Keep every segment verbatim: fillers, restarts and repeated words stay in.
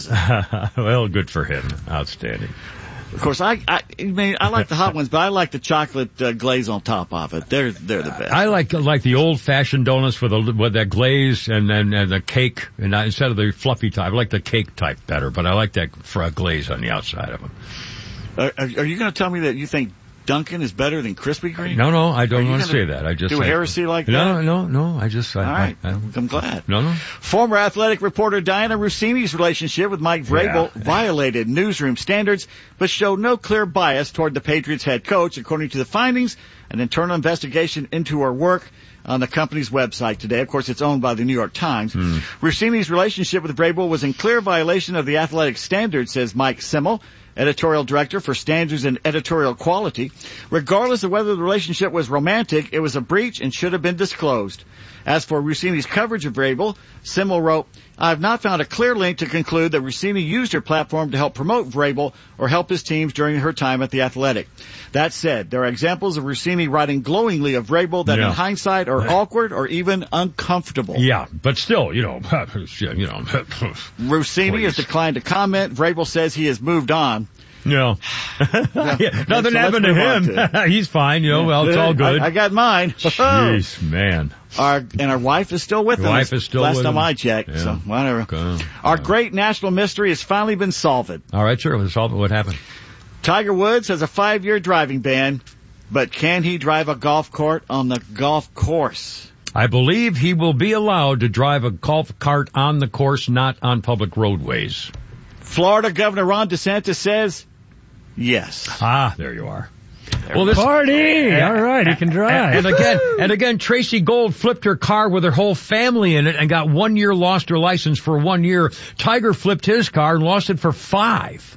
Well, good for him. Outstanding. Of course, I I, I mean I like the hot ones, but I like the chocolate uh, glaze on top of it. They're they're the best. I like like the old fashioned donuts with a, with that glaze and then and the cake, and I, instead of the fluffy type, I like the cake type better. But I like that for a glaze on the outside of them. Are, are you going to tell me that you think Dunkin' is better than Krispy Kreme? No, no, I don't want to say that. I just do I, heresy like that. No, no, no. I just. I, All right, I, I, I'm glad. No, no. Former athletic reporter Diana Rossini's relationship with Mike Vrabel Yeah. violated newsroom standards, but showed no clear bias toward the Patriots head coach, according to the findings an internal investigation into her work on the company's website today. Of course, it's owned by the New York Times. Hmm. Rossini's relationship with Vrabel was in clear violation of the athletic standards, says Mike Simmel, editorial director for standards and editorial quality. Regardless of whether the relationship was romantic, it was a breach and should have been disclosed. As for Rossini's coverage of Vrabel, Simmel wrote, I have not found a clear link to conclude that Rossini used her platform to help promote Vrabel or help his teams during her time at the Athletic. That said, there are examples of Rossini writing glowingly of Vrabel that Yeah. in hindsight are awkward or even uncomfortable. Yeah, but still, you know, you know. Rossini Please. has declined to comment. Vrabel says he has moved on. No. Yeah. Yeah, nothing So happened to let's move on him. He's fine, you know, well, it's all good. I, I got mine. Jeez, man. Our, and our wife is still with Your us. wife is still Last with time him. I checked, Yeah. so whatever. Okay. Our Yeah. great national mystery has finally been solved. All right, sure. Let's solve it. What happened? Tiger Woods has a five-year driving ban, but can he drive a golf cart on the golf course? I believe he will be allowed to drive a golf cart on the course, not on public roadways. Florida Governor Ron DeSantis says yes. Ah, there you are. There Well, we this Party! All right, he can drive. And, and again, and again, Tracy Gold flipped her car with her whole family in it and got one year, lost her license for one year. Tiger flipped his car and lost it for five.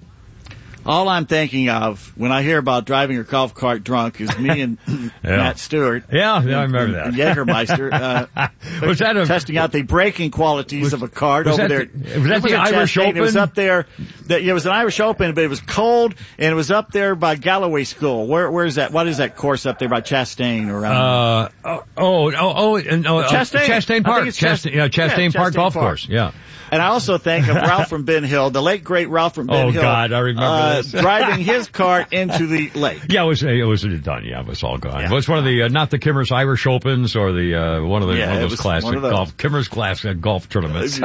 All I'm thinking of when I hear about driving a golf cart drunk is me and Yeah. Matt Stewart. Yeah, yeah, I remember that. and Jägermeister. Uh, Was that a- testing out the braking qualities Was- of a cart was over that there. the- was that the It at Irish Chastain. It was Open? up there. The, it was an Irish Open, but it was cold, and it was up there by Galloway School. Where, where is that? What is that course up there by Chastain or around? Uh, oh, oh, oh, and, oh, uh, Chastain. I Chastain think Park. it's Chastain, Chast- yeah, Chastain yeah, Park Chastain Golf Park. Course. Yeah. And I also think of Ralph from Ben Hill, the late great Ralph from Ben Oh, Hill. God, I remember uh, this. driving his cart into the lake. Yeah, it was, it was done. Yeah, it was all gone. Yeah. It was one of the, uh, not the Kimmer's Irish Opens or the, uh, one of the, Yeah, one of it those was classic one of those. golf, Kimmer's classic golf tournaments.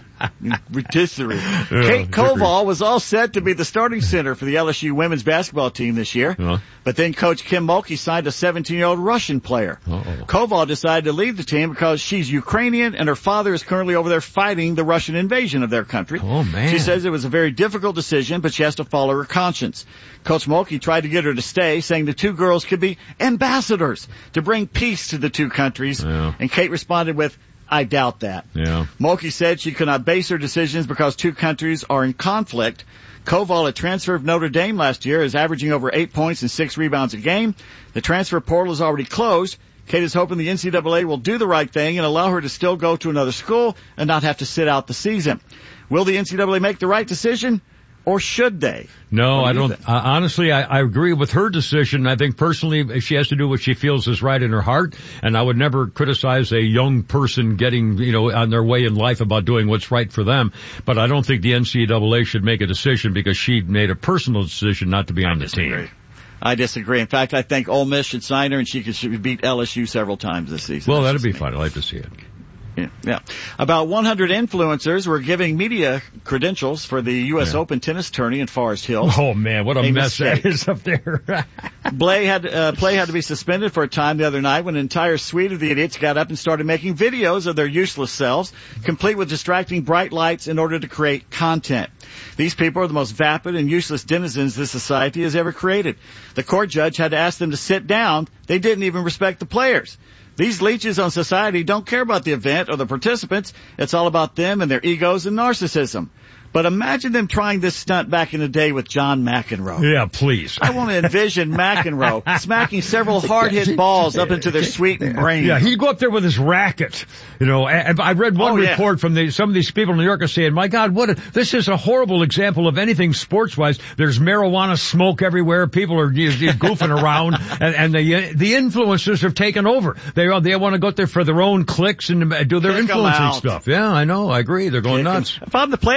Rotisserie. Yeah, Kate Dickory. Koval was all set to be the starting center for the L S U women's basketball team this year. Uh-huh. But then Coach Kim Mulkey signed a seventeen-year-old Russian player. Uh-oh. Koval decided to leave the team because she's Ukrainian and her father is currently over there fighting the Russian invasion of their country. Oh, man. She says it was a very difficult decision, but she has to follow her conscience. Coach Mulkey tried to get her to stay, saying the two girls could be ambassadors to bring peace to the two countries. Yeah. And Kate responded with, I doubt that. Yeah. Mulkey said she could not base her decisions because two countries are in conflict. Koval, a transfer of Notre Dame last year, is averaging over eight points and six rebounds a game. The transfer portal is already closed. Kate is hoping the N C double A will do the right thing and allow her to still go to another school and not have to sit out the season. Will the N C double A make the right decision, or should they? No, What I do you don't. think? Uh, honestly, I, I agree with her decision. I think personally she has to do what she feels is right in her heart, and I would never criticize a young person getting, you know, on their way in life about doing what's right for them. But I don't think the N C double A should make a decision because she made a personal decision not to be on the team. I disagree. In fact, I think Ole Miss should sign her and she could should beat L S U several times this season. Well, That's that'd be just me. fun. I'd like to see it. Yeah, yeah. About one hundred influencers were giving media credentials for the U S Yeah. Open tennis tourney in Forest Hills. Oh man, what a, A mess mistake. that is up there. Play had, uh, play had to be suspended for a time the other night when an entire suite of the idiots got up and started making videos of their useless selves, complete with distracting bright lights in order to create content. These people are the most vapid and useless denizens this society has ever created. The court judge had to ask them to sit down. They didn't even respect the players. These leeches on society don't care about the event or the participants. It's all about them and their egos and narcissism. But imagine them trying this stunt back in the day with John McEnroe. Yeah, please. I want to envision McEnroe smacking several hard-hit balls up into their sweetened brain. Yeah, he'd go up there with his racket. You know, and I read one Oh, yeah. report from the, some of these people in New York are saying, my God, what a, this is a horrible example of anything sports-wise. There's marijuana smoke everywhere. People are you know, goofing around, and, and the the influencers have taken over. They they want to go up there for their own clicks and do their Kick 'em influencing out. stuff. Yeah, I know. I agree. They're going nuts. If I'm the player, I'm,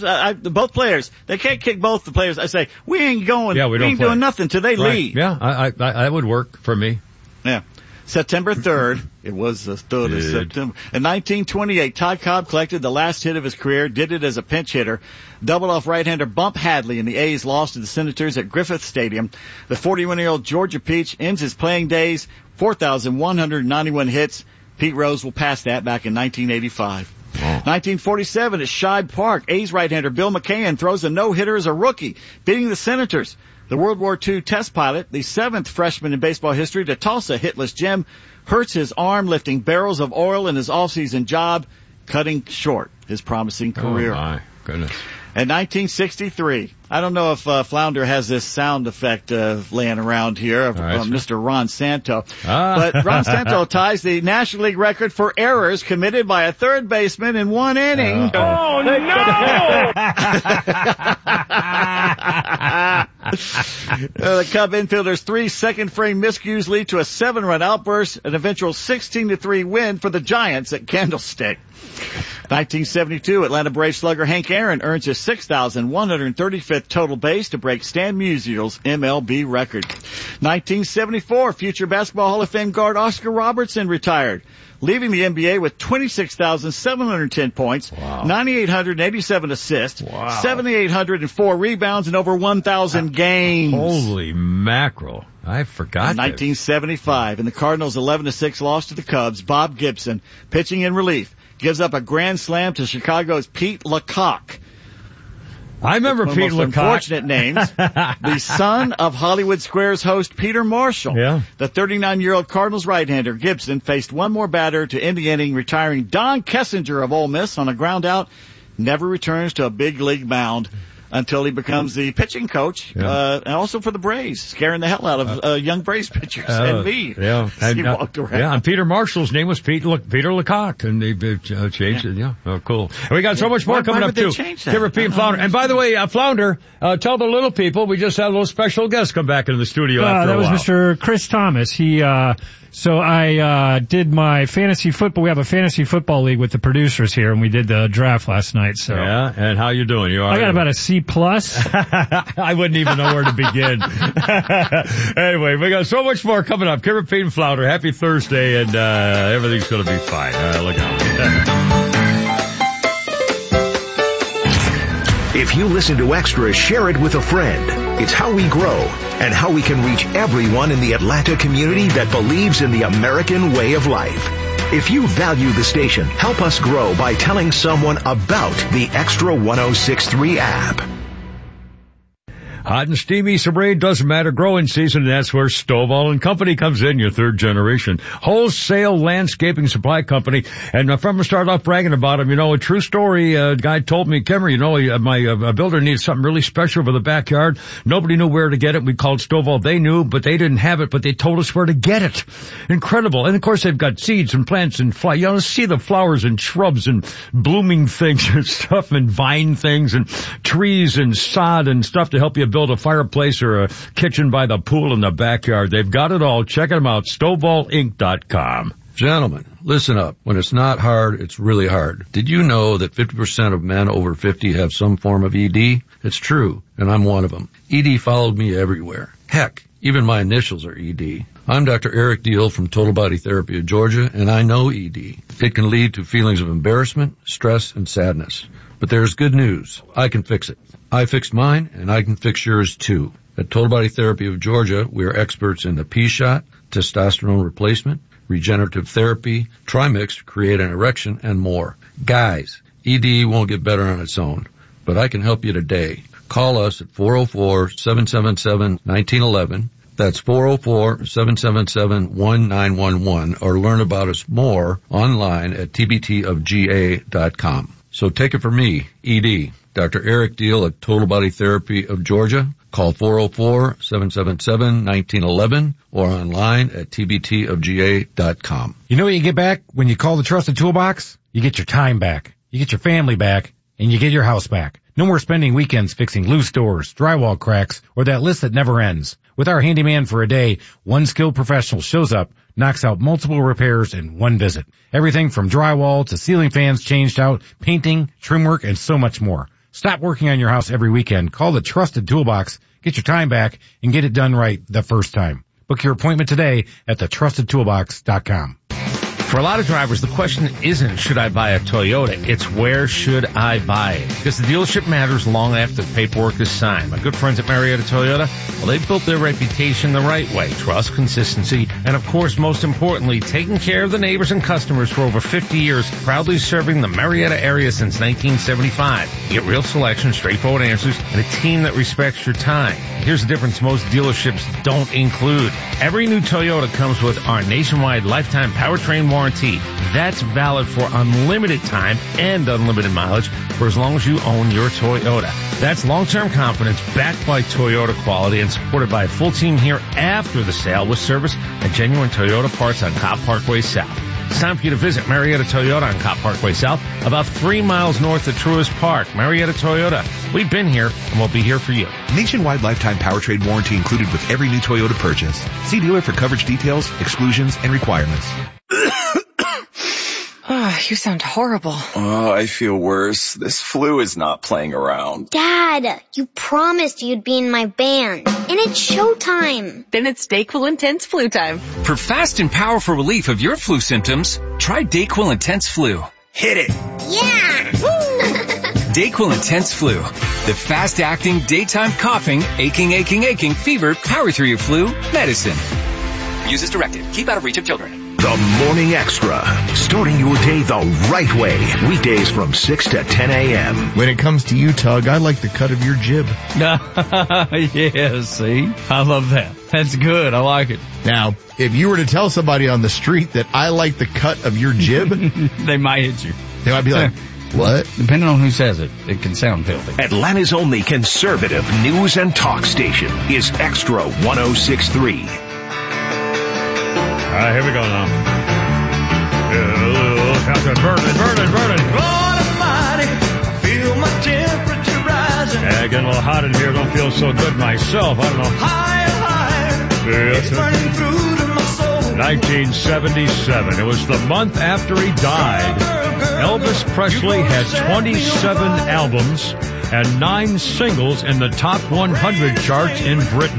I, both players, they can't kick both the players. I say, we ain't going, yeah, we, we don't ain't play. doing nothing till they right. leave. Yeah, I, I, that would work for me. Yeah. September third, it was the third of September. In nineteen twenty-eight, Ty Cobb collected the last hit of his career, did it as a pinch hitter. Doubled off right-hander Bump Hadley, and the A's lost to the Senators at Griffith Stadium. The forty-one-year-old Georgia Peach ends his playing days, four thousand one hundred ninety-one hits. Pete Rose will pass that back in nineteen eighty-five. Oh. nineteen forty-seven at Shibe Park, A's right-hander Bill McCann throws a no-hitter as a rookie, beating the Senators. The World War Two test pilot, the seventh freshman in baseball history to toss a hitless gem, hurts his arm lifting barrels of oil in his off-season job, cutting short his promising career. Oh, my goodness. In nineteen sixty-three, I don't know if uh, Flounder has this sound effect uh, laying around here of right, uh, Mister Ron Santo. Ah. But Ron Santo ties the National League record for errors committed by a third baseman in one inning. Uh, oh, no! Uh, the Cub infielder's three second-frame miscues lead to a seven-run outburst, an eventual sixteen to three win for the Giants at Candlestick. nineteen seventy-two, Atlanta Braves slugger Hank Aaron earns his six thousand one hundred thirty-fifth total base to break Stan Musial's M L B record. nineteen seventy-four, future Basketball Hall of Fame guard Oscar Robertson retired, leaving the N B A with twenty-six thousand seven hundred ten points, wow. nine thousand eight hundred eighty-seven assists, wow. seven thousand eight hundred four rebounds, and over one thousand games. Holy mackerel. I forgot In nineteen seventy-five, in the Cardinals' eleven to six loss to the Cubs, Bob Gibson, pitching in relief, gives up a grand slam to Chicago's Pete LaCock. I remember One Pete of the most LaCock. Unfortunate names. The son of Hollywood Squares host Peter Marshall. Yeah. The thirty-nine-year-old Cardinals right-hander Gibson faced one more batter to end the inning, retiring Don Kessinger of Ole Miss on a ground out. Never returns to a big league mound until he becomes the pitching coach, yeah. uh, and also for the Braves, scaring the hell out of uh, young Braves pitchers uh, and me. Yeah, and, he uh, walked around. Yeah, and Peter Marshall's name was Pete Le- Peter LaCock, and they uh, changed yeah. it. Yeah, oh, cool. And we got so much more why, coming why up would too. They change that? Give Pete and Flounder. And by the way, uh, Flounder, uh, tell the little people we just had a little special guest come back into the studio. Uh, after that a was while. Mister Chris Thomas. He, uh, so I, uh, did my fantasy football. We have a fantasy football league with the producers here, and we did the draft last night. So yeah, and how you doing? You all I got right? about a C plus. I wouldn't even know where to begin. Anyway, we got so much more coming up. Give Pete and Flounder. Happy Thursday, and uh, everything's going to be fine. Uh, look out. If you listen to Extra, share it with a friend. It's how we grow and how we can reach everyone in the Atlanta community that believes in the American way of life. If you value the station, help us grow by telling someone about the Extra ten sixty-three app. Hot and steamy summer rain doesn't matter. Growing season, and that's where Stovall and Company comes in, your third generation wholesale landscaping supply company. And uh, from the start off bragging about them, you know, a true story. A uh, guy told me, Kimmer, you know, uh, my uh, builder needed something really special for the backyard. Nobody knew where to get it. We called Stovall. They knew, but they didn't have it, but they told us where to get it. Incredible. And of course, they've got seeds and plants and fly. You know, see the flowers and shrubs and blooming things and stuff and vine things and trees and sod and stuff to help you build a fireplace or a kitchen by the pool in the backyard. They've got it all. Check them out. Stovall Inc dot com. Gentlemen, listen up. When it's not hard, it's really hard. Did you know that fifty percent of men over fifty have some form of E D? It's true, and I'm one of them. E D followed me everywhere. Heck, even my initials are E D. I'm Doctor Eric Deal from Total Body Therapy of Georgia, and I know E D. It can lead to feelings of embarrassment, stress, and sadness. But there's good news. I can fix it. I fixed mine, and I can fix yours too. At Total Body Therapy of Georgia, we are experts in the P-Shot, testosterone replacement, regenerative therapy, Trimix to create an erection, and more. Guys, E D won't get better on its own, but I can help you today. Call us at four oh four, seven seven seven, one nine one one. That's four oh four, seven seven seven, one nine one one, or learn about us more online at t b t of g a dot com. So take it from me, E D, Doctor Eric Deal at Total Body Therapy of Georgia. Call four oh four, seven seven seven, one nine one one or online at t b t of g a dot com. You know what you get back when you call the Trusted Toolbox? You get your time back, you get your family back, and you get your house back. No more spending weekends fixing loose doors, drywall cracks, or that list that never ends. With our handyman for a day, one skilled professional shows up, knocks out multiple repairs in one visit. Everything from drywall to ceiling fans changed out, painting, trim work, and so much more. Stop working on your house every weekend. Call the Trusted Toolbox. Get your time back and get it done right the first time. Book your appointment today at the trusted toolbox dot com. For a lot of drivers, the question isn't, should I buy a Toyota? It's, where should I buy it? Because the dealership matters long after the paperwork is signed. My good friends at Marietta Toyota, well, they've built their reputation the right way. Trust, consistency, and of course, most importantly, taking care of the neighbors and customers for over fifty years, proudly serving the Marietta area since nineteen seventy-five. You get real selection, straightforward answers, and a team that respects your time. Here's the difference most dealerships don't include. Every new Toyota comes with our nationwide lifetime powertrain warranty. That's valid for unlimited time and unlimited mileage for as long as you own your Toyota. That's long-term confidence backed by Toyota quality and supported by a full team here after the sale with service and genuine Toyota parts on Cobb Parkway South. It's time for you to visit Marietta Toyota on Cobb Parkway South, about three miles north of Truist Park. Marietta Toyota. We've been here, and we'll be here for you. Nationwide lifetime powertrain warranty included with every new Toyota purchase. See dealer for coverage details, exclusions, and requirements. Oh, you sound horrible. Oh, I feel worse. This flu is not playing around. Dad, you promised you'd be in my band. And it's showtime. Then it's DayQuil Intense Flu time. For fast and powerful relief of your flu symptoms, try DayQuil Intense Flu. Hit it. Yeah. DayQuil Intense Flu. The fast-acting, daytime coughing, aching, aching, aching, fever, power through your flu medicine. Use as directed. Keep out of reach of children. The Morning Extra, starting your day the right way. Weekdays from six to ten a.m. When it comes to you, Tug, I like the cut of your jib. Yeah, see? I love that. That's good. I like it. Now, if you were to tell somebody on the street that I like the cut of your jib, they might hit you. They might be like, what? Depending on who says it, it can sound filthy. Atlanta's only conservative news and talk station is Extra one oh six point three. All right, here we go now. Captain Vernon, Vernon, Vernon. God Almighty, I feel my temperature rising. Yeah, getting a little hot in here. Don't feel so good myself. I don't know. Higher, higher. Yes, it's burning through to my soul. nineteen seventy-seven. It was the month after he died. Elvis Presley had twenty-seven albums and nine singles in the top one hundred charts in Britain.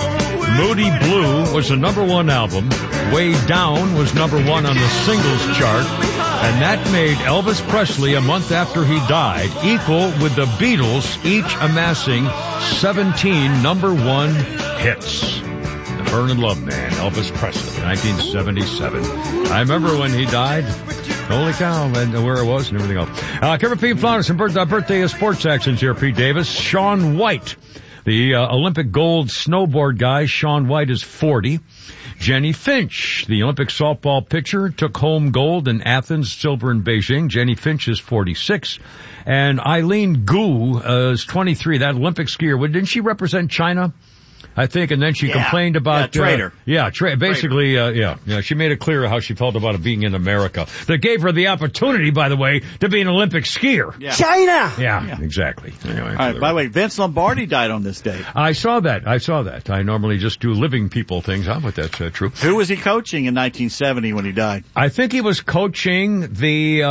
Moody Blue was the number one album. Way Down was number one on the singles chart. And that made Elvis Presley, a month after he died, equal with the Beatles, each amassing seventeen number one hits. The Burnin' Love Man, Elvis Presley, nineteen seventy-seven. I remember when he died. Holy cow, and where it was and everything else. Uh, Kevin P. Flowers, some birthday, birthday of sports actions here, Pete Davis. Shaun White, the uh, Olympic gold snowboard guy. Shaun White is forty. Jenny Finch, the Olympic softball pitcher, took home gold in Athens, silver in Beijing. Jenny Finch is forty-six. And Eileen Gu uh, is twenty-three. That Olympic skier, didn't she represent China? I think, and then she yeah. complained about... Yeah, traitor. Uh, yeah, tra- basically, uh, yeah, yeah, she made it clear how she felt about it being in America. That gave her the opportunity, by the way, to be an Olympic skier. Yeah. China! Yeah, yeah. exactly. Anyway, all right, by the way, Vince Lombardi died on this day. I saw that, I saw that. I normally just do living people things, huh, but that's uh, true. Who was he coaching in nineteen seventy when he died? I think he was coaching the,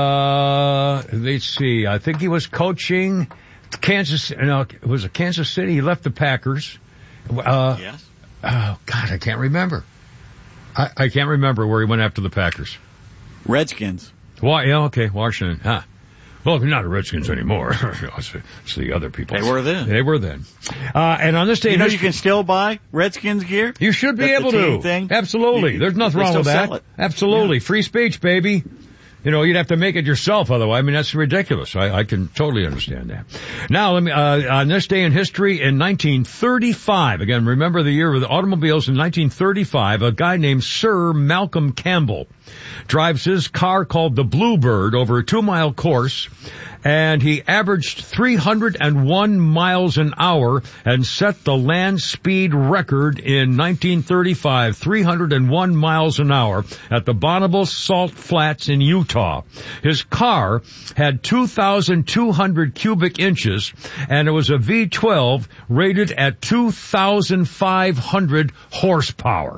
uh, let's see, I think he was coaching Kansas, no, was it Kansas City? He left the Packers. Uh, yes. Oh, God, I can't remember. I, I can't remember where he went after the Packers. Redskins. Why? Yeah, okay, Washington. Huh. Well, they're not the Redskins anymore. it's, it's the other people. They were then. They were then. Uh, and on this day... You know you can still buy Redskins gear? You should be That's able the to. Thing. Absolutely. You, There's nothing wrong with that. Absolutely. Yeah. Free speech, baby. You know, you'd have to make it yourself otherwise. I mean, that's ridiculous. I, I can totally understand that. Now, let me, uh, on this day in history in nineteen thirty-five, again, remember the year of the automobiles in nineteen thirty-five, a guy named Sir Malcolm Campbell drives his car called the Bluebird over a two mile course, and he averaged three hundred one miles an hour and set the land speed record in nineteen thirty-five, three hundred one miles an hour at the Bonneville Salt Flats in Utah. His car had two thousand two hundred cubic inches, and it was a V twelve rated at two thousand five hundred horsepower.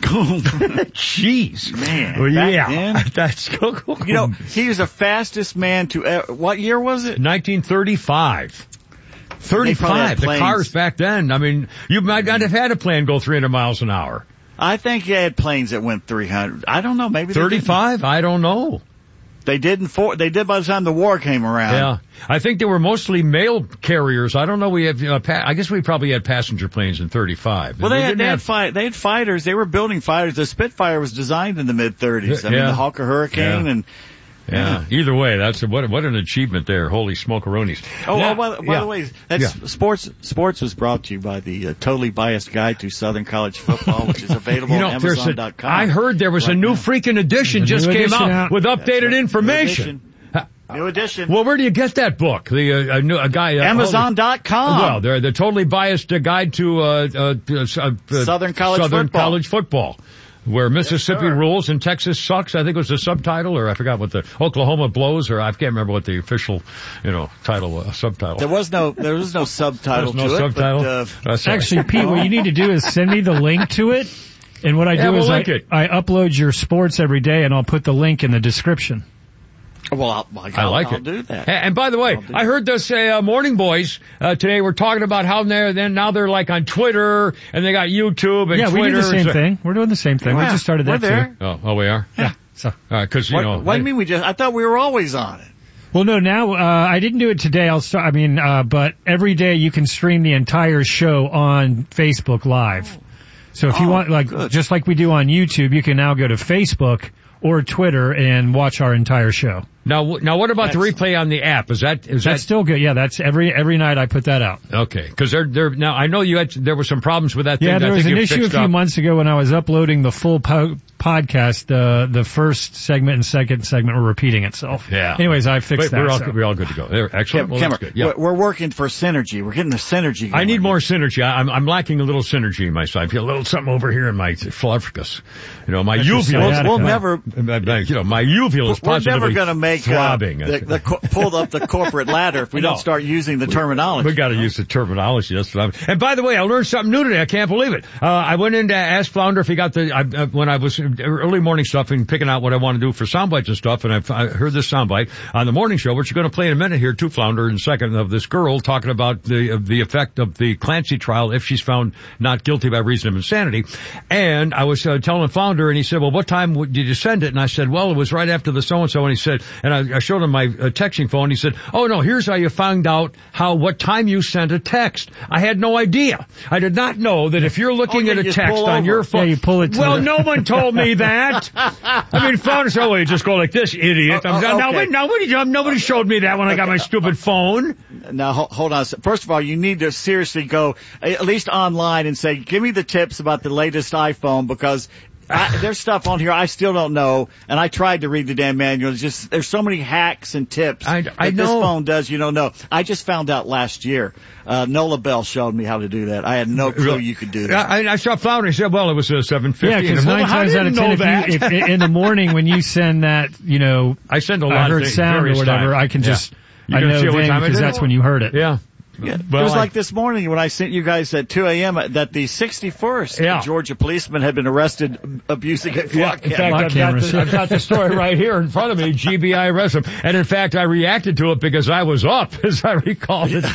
Jeez. Man. Well, back yeah. then, That's cool. you know, he was the fastest man to ever, what year was it? nineteen thirty-five. probably had thirty-five. The planes. cars back then. I mean, you might not have had a plane go three hundred miles an hour. I think he had planes that went three hundred. I don't know. Maybe they thirty-five? I don't know. They didn't. For, they did by the time the war came around. Yeah, I think they were mostly mail carriers. I don't know. We have. Uh, pa- I guess we probably had passenger planes in thirty-five. Well, they, had, didn't they had have. fight. They had fighters. They were building fighters. The Spitfire was designed in the mid thirties. I mean, Yeah. the Hawker Hurricane Yeah. and. Yeah. Either way, that's a, what what an achievement there. Holy smokeroonies. Oh, Now- oh by, by yeah. the way, that's Yeah. sports. Sports was brought to you by the uh, Totally Biased Guide to Southern College Football, which is available You know, on there's Amazon a, dot com. I heard there was right a new now. freaking edition There's a just new came edition out, out. with updated New information. edition. New edition. Well, where do you get that book? The uh, a, new, a guy uh, Amazon dot com. Well, they're the totally biased uh, guide to uh, uh, uh, uh, Southern College Southern football. College football, where Mississippi sir. rules and Texas sucks. I think was the subtitle, or I forgot what the Oklahoma blows, or I can't remember what the official, you know, title was. Subtitle. There was no, there was no subtitle There's no to subtitle. it. But, uh, That's all right. Actually, Pete, what you need to do is send me the link to it. And what I Yeah, do we'll is I, link it. I upload your sports every day, and I'll put the link in the description. well, I'll, I'll, I like I'll it. do that. And, and by the way, I heard this uh, Morning Boys uh, today were talking about how they're then now they're like on Twitter and they got YouTube and yeah, Twitter. we do the same and so- thing. We're doing the same thing. Yeah, we just started we're that there. too. Oh, oh, we are. Yeah. So. Because you What, know. what do I- you mean we just? I thought we were always on it. Well, no, now, uh, I didn't do it today. I'll start, I mean, uh, but every day you can stream the entire show on Facebook Live. So if you Oh, want, like, good. just like we do on YouTube, you can now go to Facebook or Twitter and watch our entire show. Now, w- now, what about the Excellent. replay on the app? Is that is That's that still good. Yeah, that's every, every night I put that out. okay? Because they're they're now. I know you had there were some problems with that thing. Yeah, there I was think an you issue a fixed few up. months ago when I was uploading the full po- podcast. Uh, the first segment and second segment were repeating itself. Yeah. Anyways, I fixed But we're that. all so. we're all good to go. There, excellent. Kim, Well, Kimmer, that's good. Yeah. we're, we're working for synergy. We're getting the synergy. I going. need more synergy. I, I'm I'm lacking a little synergy in my side. I feel a little something over here in my philosopherus. You know, my That's your uvula. sciatica. We'll never. You know, my uvula is We're positively never going to make uh, throbbing. the, the co- pull up the corporate ladder if we No. don't start using the terminology. We got to use the terminology. That's what I'm. And by the way, I learned something new today. I can't believe it. Uh, I went in to ask Flounder if he got the I, uh, when I was early morning stuff and picking out what I want to do for sound bites and stuff. And I've, I heard this sound bite on the morning show, which you're going to play in a minute here, too, Flounder, in a second, of this girl talking about the of the effect of the Clancy trial if she's found not guilty by reason of insanity. And I was uh, telling Flounder, and he said, "Well, what time w- did you send it?" And I said, "Well, it was right after the so and so." And he said, and I, I showed him my uh, texting phone. He said, "Oh no, here's how you found out how what time you sent a text." I had no idea. I did not know that if you're looking Oh, yeah, at a you text pull on over. your phone, Yeah, you pull it to well, the- no one told me that. I mean, Flounder said, "Oh, you just go like this, idiot." Oh, I'm, oh, now, okay. wait, nobody, nobody showed me that when I got my stupid phone. Now, ho- hold on. a sec. First of all, you need to seriously go at least online and say, "Give me the tips about the latest iPhone," because I, there's stuff on here I still don't know, and I tried to read the damn manual. It's just there's so many hacks and tips I- I that this know. phone does you don't know. I just found out last year. Uh, Nola Bell showed me how to do that. I had no clue you could do that. I, I saw Flounder. He said, "Well, it was uh, seven fifty." Yeah, because nine times out of ten, if you, if, in the morning when you send that, you know, I send a I lot of heard things, sound or various whatever, times. I can Yeah. just, You I gonna know see what then time it because is? that's when you heard it. Yeah. Yeah. Well, it was I- like this morning when I sent you guys at two a.m. that the sixty-first Yeah. Georgia policeman had been arrested abusing a Yeah, clock. in fact, Lock I've got, cameras. the, I've got the story right here in front of me. G B I arrested him. And in fact, I reacted to it because I was up, as I recall it,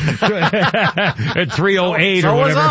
at three oh eight So or was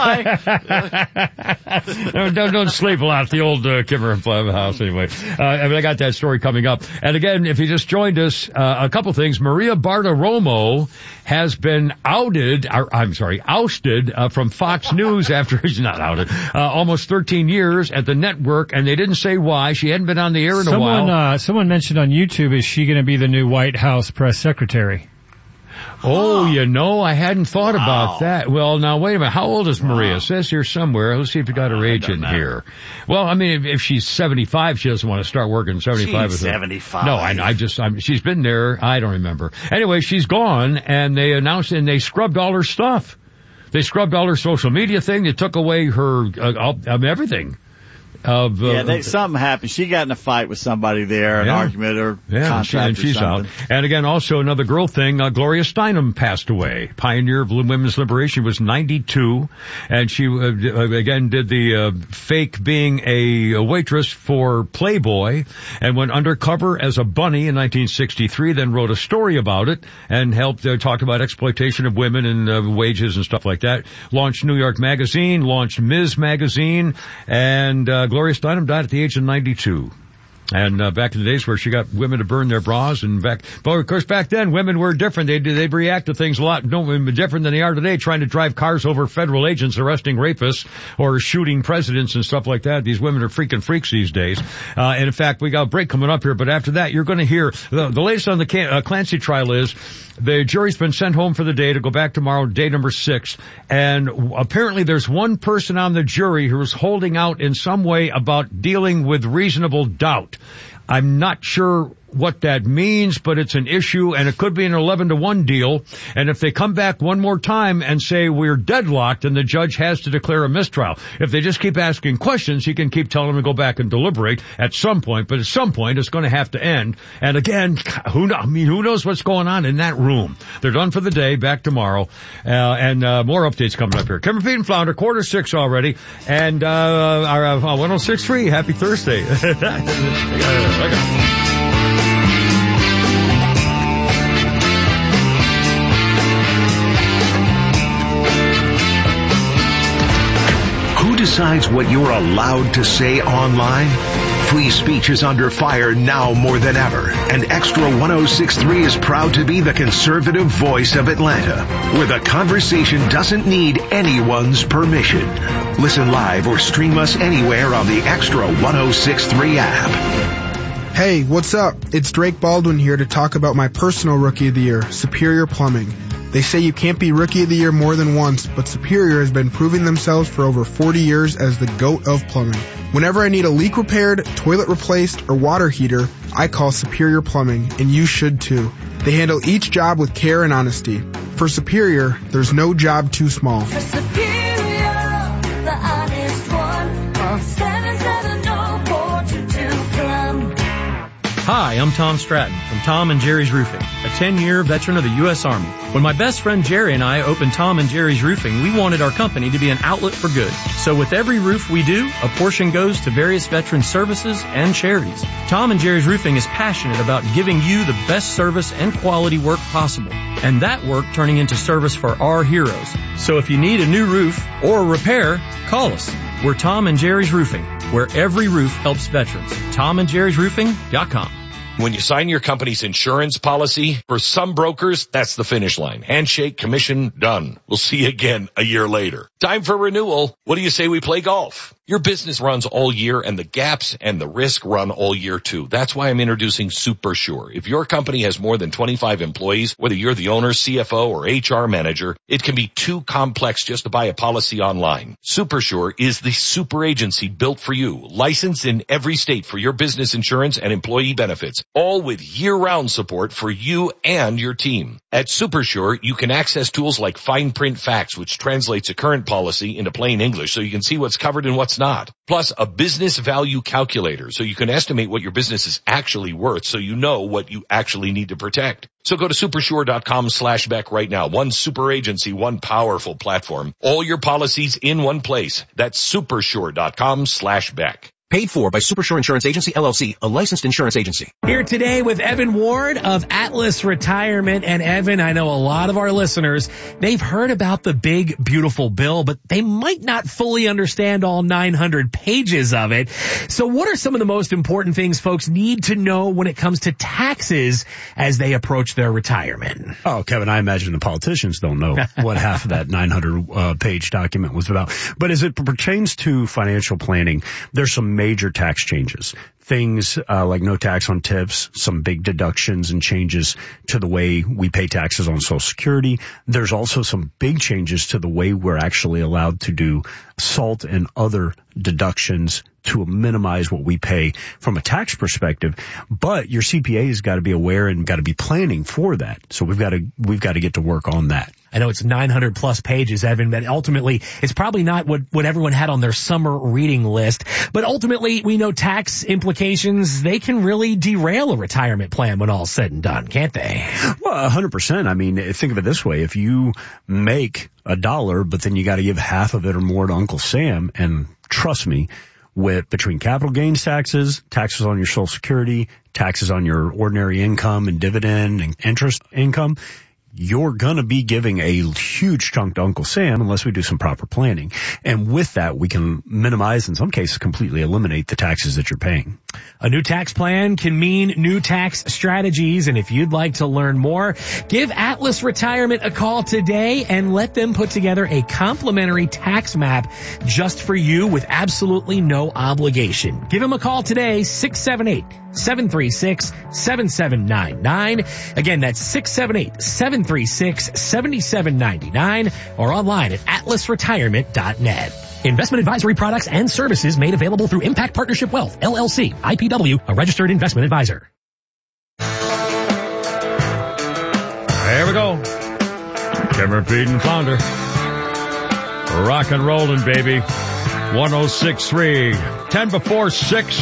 whatever. don't, don't, don't sleep a lot at the old uh, Kimmer and Flem house anyway. Uh, I mean, I got that story coming up. And again, if you just joined us, uh, a couple things. Maria Bartiromo has been outed, or, I'm sorry, ousted uh, from Fox News after he's not outed, uh, almost thirteen years at the network, and they didn't say why. She hadn't been on the air in Someone, a while. uh, someone mentioned on YouTube, is she going to be the new White House press secretary? Oh, you know, I hadn't thought about that. Well, now wait a minute. How old is Maria? It says here somewhere. Let's see if we got her age in here. Well, I mean, if, if she's seventy-five, she doesn't want to start working at seventy-five. She's with her. seventy-five. No, I, I just, I'm, she's been there. I don't remember. Anyway, she's gone, and they announced and they scrubbed all her stuff. They scrubbed all her social media thing. They took away her uh, all, um, everything. of, uh, yeah, they, something happened. She got in a fight with somebody there, an yeah. argument or yeah, contract she, and or she's something. out. And again, also another girl thing, uh, Gloria Steinem passed away. Pioneer of women's liberation, was ninety-two. And she, uh, again, did the uh, fake being a, a waitress for Playboy and went undercover as a bunny in nineteen sixty-three, then wrote a story about it and helped uh, talk about exploitation of women and uh, wages and stuff like that. Launched New York Magazine, launched Miz Magazine, and uh, Gloria Steinem died at the age of ninety-two. And uh, back in the days where she got women to burn their bras, and back, but of course back then women were different. They'd they'd react to things a lot no, different than they are today, trying to drive cars over federal agents, arresting rapists, or shooting presidents and stuff like that. These women are freaking freaks these days. Uh, and in fact, we got a break coming up here, but after that, you're going to hear the, the latest on the Can- uh, Clancy trial is the jury's been sent home for the day to go back tomorrow, day number six. And apparently there's one person on the jury who's holding out in some way about dealing with reasonable doubt. I'm not sure what that means, but it's an issue, and it could be an eleven to one deal. And if they come back one more time and say we're deadlocked, then the judge has to declare a mistrial. If they just keep asking questions, he can keep telling them to go back and deliberate at some point, but at some point it's going to have to end. And again, who know, I mean, who knows what's going on in that room? They're done for the day, back tomorrow, uh, and uh, more updates coming up here. Kevin Pete and Flounder, quarter six already, and uh, our uh, one oh six point three, happy Thursday. Who decides what you're allowed to say online? Free speech is under fire now more than ever, and Extra one oh six point three is proud to be the conservative voice of Atlanta, where the conversation doesn't need anyone's permission. Listen live or stream us anywhere on the Extra one oh six point three app. Hey, what's up? It's Drake Baldwin here to talk about my personal Rookie of the Year, Superior Plumbing. They say you can't be Rookie of the Year more than once, but Superior has been proving themselves for over forty years as the GOAT of plumbing. Whenever I need a leak repaired, toilet replaced, or water heater, I call Superior Plumbing, and you should too. They handle each job with care and honesty. For Superior, there's no job too small. For Superior, the honest one, call seven seven zero four two two plum. Hi, I'm Tom Stratton from Tom and Jerry's Roofing, a ten-year veteran of the U S Army. When my best friend Jerry and I opened Tom and Jerry's Roofing, we wanted our company to be an outlet for good. So with every roof we do, a portion goes to various veteran services and charities. Tom and Jerry's Roofing is passionate about giving you the best service and quality work possible, and that work turning into service for our heroes. So if you need a new roof or a repair, call us. We're Tom and Jerry's Roofing, where every roof helps veterans. tom and jerry's roofing dot com. When you sign your company's insurance policy, for some brokers, that's the finish line. Handshake, commission, done. We'll see you again a year later. Time for renewal. What do you say we play golf? Your business runs all year, and the gaps and the risk run all year too. That's why I'm introducing SuperSure. If your company has more than twenty-five employees, whether you're the owner, C F O, or H R manager, it can be too complex just to buy a policy online. SuperSure is the super agency built for you, licensed in every state for your business insurance and employee benefits, all with year-round support for you and your team. At SuperSure, you can access tools like Fine Print Facts, which translates a current policy into plain English so you can see what's covered and what's not. Plus, a business value calculator so you can estimate what your business is actually worth so you know what you actually need to protect. So go to supersure.com slash Beck right now. One super agency, one powerful platform. All your policies in one place. That's supersure.com slash Beck. Paid for by Supersure Insurance Agency, L L C, a licensed insurance agency. Here today with Evan Ward of Atlas Retirement. And Evan, I know a lot of our listeners, they've heard about the big, beautiful bill, but they might not fully understand all nine hundred pages of it. So what are some of the most important things folks need to know when it comes to taxes as they approach their retirement? Oh, Kevin, I imagine the politicians don't know what half of that nine hundred uh, page document was about. But as it pertains to financial planning, there's some major tax changes. things uh, like no tax on tips, some big deductions and changes to the way we pay taxes on Social Security. There's also some big changes to the way we're actually allowed to do SALT and other deductions to minimize what we pay from a tax perspective. But your C P A has got to be aware and got to be planning for that. So we've got to we've got to get to work on that. I know it's nine hundred plus pages, Evan, but ultimately it's probably not what, what everyone had on their summer reading list. But ultimately, we know tax implications, they can really derail a retirement plan when all's said and done, can't they? Well, one hundred percent. I mean, think of it this way. If you make a dollar, but then you got to give half of it or more to Uncle Sam, and trust me, with between capital gains taxes, taxes on your Social Security, taxes on your ordinary income and dividend and interest income, you're gonna be giving a huge chunk to Uncle Sam unless we do some proper planning. And with that, we can minimize, in some cases, completely eliminate the taxes that you're paying. A new tax plan can mean new tax strategies. And if you'd like to learn more, give Atlas Retirement a call today and let them put together a complimentary tax map just for you with absolutely no obligation. Give them a call today, six seven eight, seven three six, seven seven nine nine. Again, that's six seven eight, seven three six, seven seven nine nine or online at atlas retirement dot net. Investment advisory products and services made available through Impact Partnership Wealth, L L C, I P W, a registered investment advisor. There we go. Cameron Pete and Flounder. Rock and rolling, baby. one oh six point three. ten before six.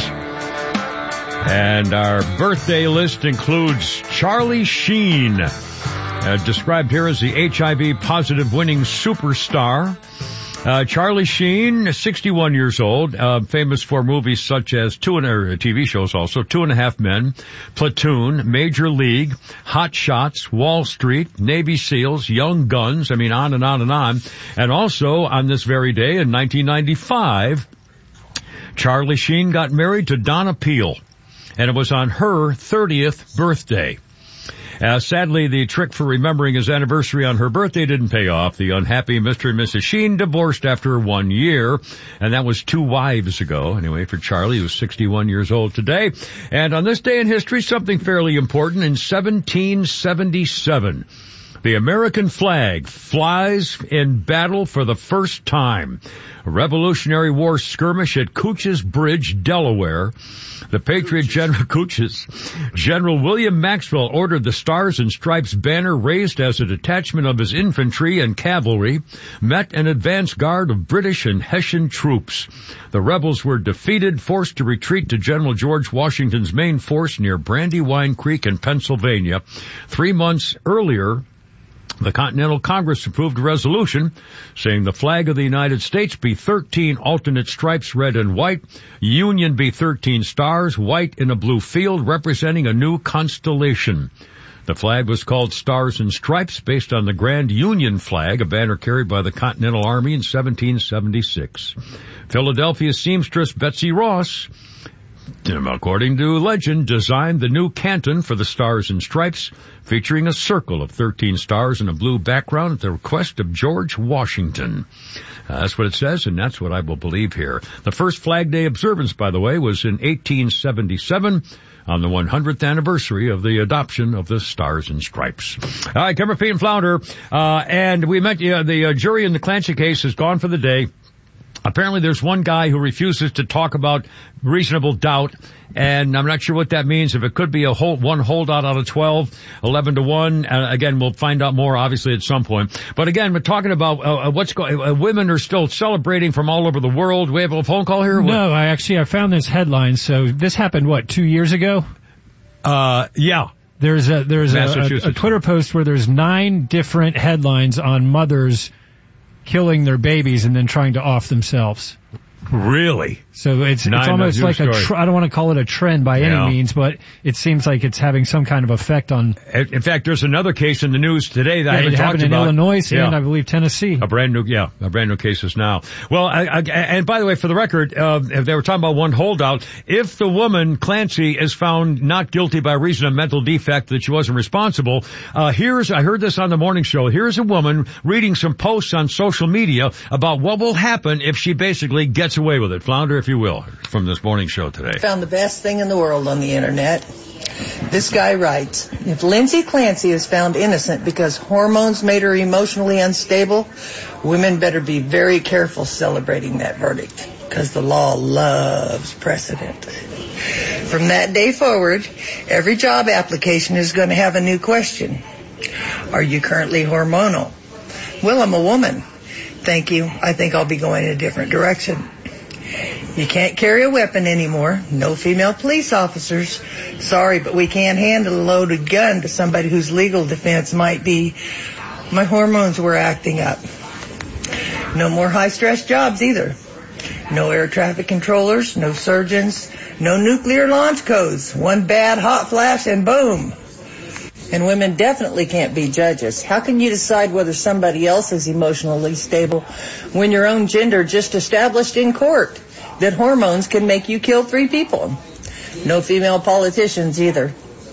And our birthday list includes Charlie Sheen, uh, described here as the H I V positive winning superstar. Uh, Charlie Sheen, sixty-one years old, uh, famous for movies such as two and or T V shows also, Two and a Half Men, Platoon, Major League, Hot Shots, Wall Street, Navy SEALs, Young Guns, I mean on and on and on. And also on this very day in nineteen ninety-five, Charlie Sheen got married to Donna Peel, and it was on her thirtieth birthday. Uh, sadly, the trick for remembering his anniversary on her birthday didn't pay off. The unhappy Mister and Missus Sheen divorced after one year, and that was two wives ago. Anyway, for Charlie, who was sixty-one years old today. And on this day in history, something fairly important. In seventeen seventy-seven, the American flag flies in battle for the first time. A Revolutionary War skirmish at Coutts Bridge, Delaware. The Patriot General Coutts, General William Maxwell ordered the Stars and Stripes banner raised as a detachment of his infantry and cavalry met an advance guard of British and Hessian troops. The rebels were defeated, forced to retreat to General George Washington's main force near Brandywine Creek in Pennsylvania. Three months earlier, the Continental Congress approved a resolution saying the flag of the United States be thirteen alternate stripes, red and white. Union be thirteen stars, white in a blue field, representing a new constellation. The flag was called Stars and Stripes, based on the Grand Union flag, a banner carried by the Continental Army in seventeen seventy-six. Philadelphia seamstress Betsy Ross, according to legend, designed the new canton for the Stars and Stripes, featuring a circle of thirteen stars and a blue background at the request of George Washington. Uh, that's what it says, and that's what I will believe here. The first Flag Day observance, by the way, was in eighteen seventy-seven, on the one hundredth anniversary of the adoption of the Stars and Stripes. All right, Cameron Pete and Flounder, uh, and we met, uh, the uh, jury in the Clancy case is gone for the day. Apparently there's one guy who refuses to talk about reasonable doubt, and I'm not sure what that means. If it could be a hold, one holdout out of twelve, eleven to one. Uh, again, we'll find out more, obviously, at some point. But again, we're talking about uh, what's going uh, women are still celebrating from all over the world. We have a phone call here? No, I actually, I found this headline. So this happened, what, two years ago? Uh, yeah. There's a, there's a, a, a Twitter post where there's nine different headlines on mothers killing their babies and then trying to off themselves. Really? So it's Nine, it's almost like a tr- I don't want to call it a trend by yeah. any means, but it seems like it's having some kind of effect on. In fact, there's another case in the news today that yeah, I haven't it talked happened in about. Illinois yeah. and I believe Tennessee. A brand new, yeah, a brand new cases now. Well, I, I, and by the way, for the record, uh, if they were talking about one holdout, if the woman Clancy is found not guilty by reason of mental defect that she wasn't responsible, uh, here's I heard this on the morning show. Here's a woman reading some posts on social media about what will happen if she basically gets gets away with it. Flounder, if you will, from this morning show today. Found the best thing in the world on the internet. This guy writes, if Lindsay Clancy is found innocent because hormones made her emotionally unstable, women better be very careful celebrating that verdict, because the law loves precedent. From that day forward, every job application is going to have a new question. Are you currently hormonal? Well, I'm a woman. Thank you. I think I'll be going in a different direction. You can't carry a weapon anymore. No female police officers. Sorry, but we can't handle a loaded gun to somebody whose legal defense might be, my hormones were acting up. No more high-stress jobs either. No air traffic controllers, no surgeons, no nuclear launch codes. One bad hot flash and boom. And women definitely can't be judges. How can you decide whether somebody else is emotionally stable when your own gender just established in court that hormones can make you kill three people? No female politicians either.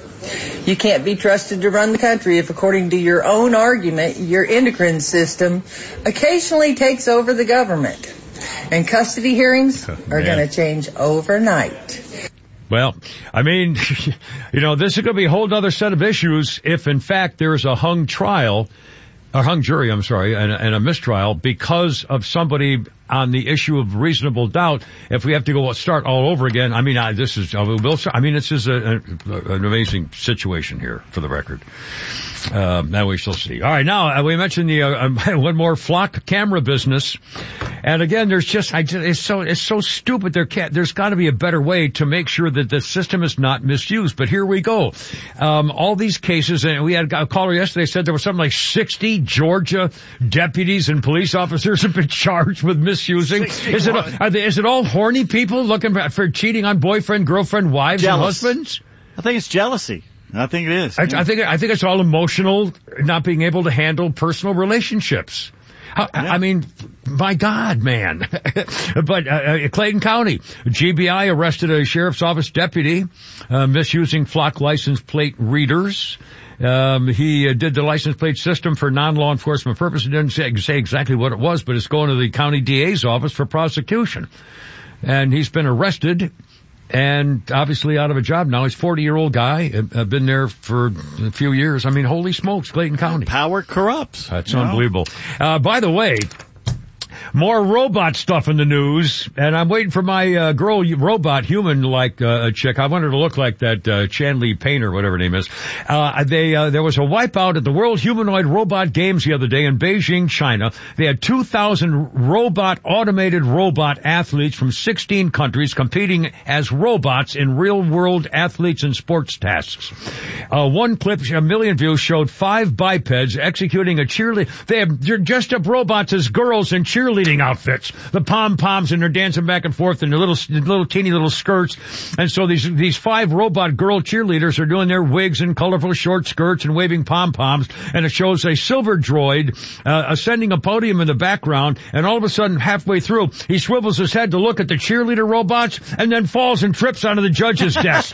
You can't be trusted to run the country if, according to your own argument, your endocrine system occasionally takes over the government. And custody hearings are going to change overnight. Well, I mean, you know, this is going to be a whole other set of issues if, in fact, there is a hung trial, or hung jury, I'm sorry, and, and a mistrial because of somebody on the issue of reasonable doubt. If we have to go start all over again, I mean, I, this is, I mean, this is a, a, an amazing situation here, for the record. Uh, now we shall see. All right, now uh, we mentioned the uh, one more flock camera business, and again, there's just, I just, it's so, it's so stupid. There can't, there's got to be a better way to make sure that the system is not misused. But here we go. Um, all these cases, and we had a caller yesterday said there was something like sixty Georgia deputies and police officers have been charged with misusing. Is it, are they, is it all horny people looking for cheating on boyfriend, girlfriend, wives, Jealous. and husbands? I think it's jealousy. I think it is. I, yeah. I think I think it's all emotional, not being able to handle personal relationships. How, yeah. I mean, my God, man. But uh, Clayton County, G B I arrested a sheriff's office deputy uh, misusing flock license plate readers. Um, he uh, did the license plate system for non-law enforcement purposes. Didn't say, say exactly what it was, but it's going to the county D A's office for prosecution. And he's been arrested. And obviously out of a job now. He's a forty-year-old guy. Uh, been there for a few years. I mean, holy smokes, Clayton County. Power corrupts. That's unbelievable. Uh, by the way, more robot stuff in the news, and I'm waiting for my uh, girl robot human like uh, chick. I want her to look like that uh, Chanley Payne or whatever her name is. Uh, they uh, there was a wipeout at the World Humanoid Robot Games the other day in Beijing, China. They had two thousand robot automated robot athletes from sixteen countries competing as robots in real-world athletes and sports tasks. Uh, one clip, a million views, showed five bipeds executing a cheerlead. They have they're dressed up robots as girls in cheerleading outfits, the pom-poms, and they're dancing back and forth in their little, little teeny little skirts. And so these, these five robot girl cheerleaders are doing their wigs and colorful short skirts and waving pom-poms. And it shows a silver droid, uh, ascending a podium in the background. And all of a sudden, halfway through, he swivels his head to look at the cheerleader robots and then falls and trips onto the judge's desk.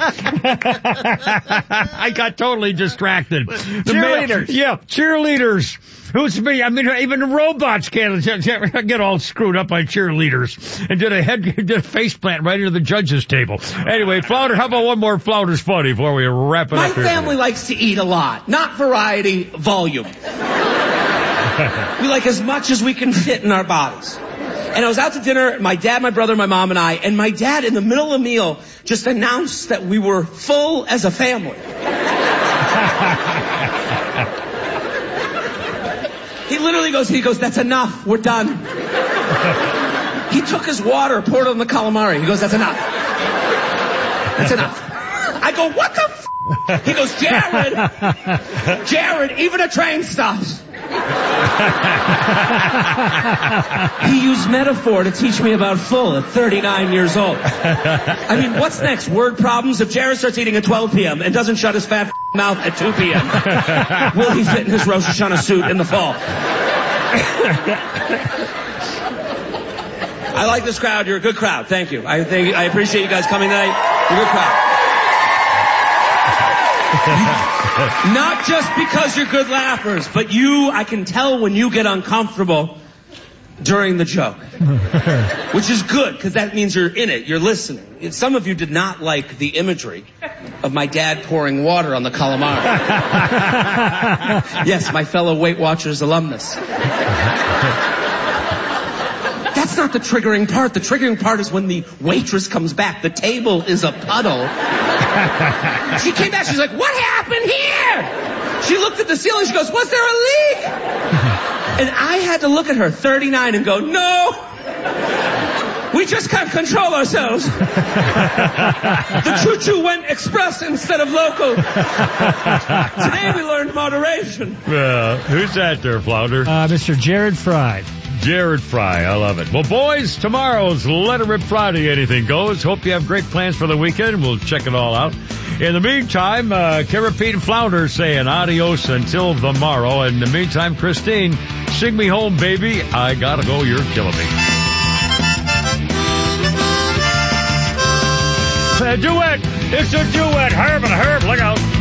I got totally distracted. Cheerleaders. The yeah, cheerleaders. Who's me? I mean, even the robots can't get all screwed up by cheerleaders. And did a head, did a face plant right into the judge's table. Anyway, Flounder, how about one more Flounder's Funny before we wrap it My up here? My family likes to eat a lot. Not variety, volume. We like as much as we can fit in our bodies. And I was out to dinner, my dad, my brother, my mom, and I, and my dad, in the middle of the meal, just announced that we were full as a family. He literally goes, he goes, that's enough, we're done. He took his water, poured it on the calamari. He goes, that's enough. That's enough. I go, what the f***? He goes, Jared, Jared, even a train stops. He used metaphor to teach me about full at thirty-nine years old. I mean, what's next? Word problems? If Jared starts eating at twelve p.m. and doesn't shut his fat f- mouth at two p.m., will he fit in his Rosh Hashanah suit in the fall? I like this crowd. You're a good crowd. Thank you. I think I appreciate you guys coming tonight. You're a good crowd. Not just because you're good laughers, but you, I can tell when you get uncomfortable, during the joke. Which is good, because that means you're in it, you're listening. Some of you did not like the imagery of my dad pouring water on the calamari. Yes, my fellow Weight Watchers alumnus. That's not the triggering part. The triggering part is when the waitress comes back. The table is a puddle. She came back, she's like, what happened here? She looked at the ceiling, she goes, was there a leak? And I had to look at her, thirty-nine, and go, no! We just can't control ourselves. The choo-choo went express instead of local. Today we learned moderation. Uh, who's that there, Flounder? Uh, Mister Jared Fry. Jared Fry, I love it. Well, boys, tomorrow's Let It Rip Friday. Anything goes. Hope you have great plans for the weekend. We'll check it all out. In the meantime, uh, Carapete and Flounder saying adios until tomorrow. In the meantime, Christine, sing me home, baby. I gotta go. You're killing me. A duet. It's a duet. Herb and Herb, look out.